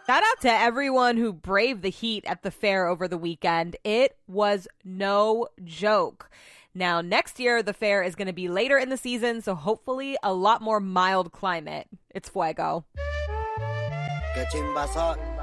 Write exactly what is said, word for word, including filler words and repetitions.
Shout out to everyone who braved the heat at the fair over the weekend. It was no joke. Now, next year, the fair is going to be later in the season, so hopefully a lot more mild climate. It's fuego. Que chimba son.